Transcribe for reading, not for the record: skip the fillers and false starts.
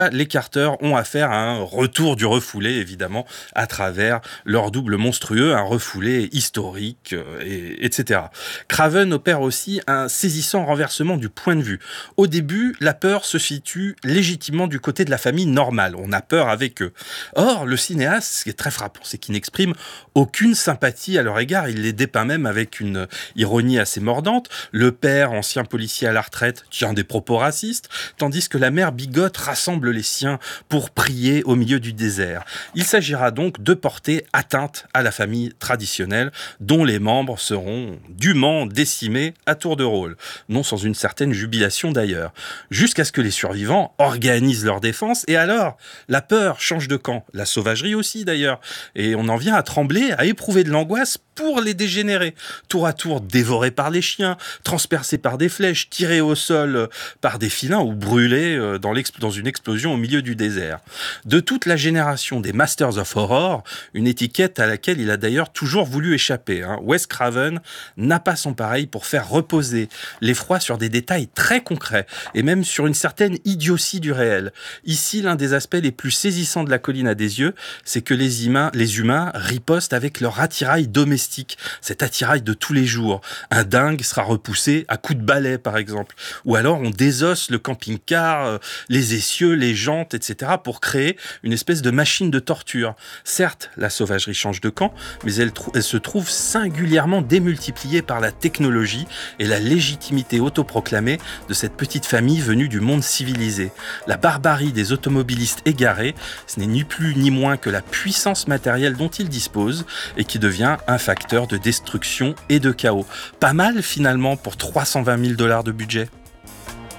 les Carter ont affaire à un retour du refoulé, évidemment, à travers leur double monstrueux, un refoulé historique, etc. Craven opère aussi un saisissant renversement du point de vue. Au début, la peur se situe légitimement du côté de la famille normale. On a peur avec eux. Or, le cinéaste, ce qui est très frappant, c'est qu'il n'exprime aucune sympathie à leur égard. Il les dépeint même avec une ironie assez mordante. Le père, ancien policier à la retraite, tient des propos racistes, tandis que la mère bigote rassemble les siens pour prier au milieu du désert. Il s'agira donc de porter atteinte à la famille traditionnelle, dont les membres seront dûment décimés à tour de rôle, non sans une certaine jubilation d'ailleurs, jusqu'à ce que les survivants organisent leur défense, et alors, la peur change de camp, la sauvagerie aussi d'ailleurs, et on en vient à trembler, à éprouver de l'angoisse pour les dégénérés, tour à tour dévorés par les chiens, transpercés par des flèches, tirés au sol par des filins ou brûlés dans une explosion au milieu du désert. De toute la génération des Masters of Horror, une étiquette à laquelle il a d'ailleurs toujours voulu échapper, Wes Craven n'a pas son pareil pour faire reposer l'effroi sur des détails très concrets et même sur une certaine idiotie du réel. Ici, l'un des aspects les plus saisissants de La Colline à des yeux, c'est que les humains ripostent avec leur attirail domestique, cet attirail de tous les jours. Un dingue sera repoussé à coups de balai, par exemple. Ou alors on désosse le camping-car, les essieux, les jantes, etc. pour créer une espèce de machine de torture. Certes, la sauvagerie change de camp, mais elle se trouve singulièrement démultipliée par la technologie et la légitimité autoproclamée de cette petite famille venue du monde civilisé. La barbarie des automobilistes égarés, ce n'est ni plus ni moins que la puissance matérielle dont ils disposent et qui devient un facteur de destruction et de chaos. Pas mal finalement pour $320 000 de budget.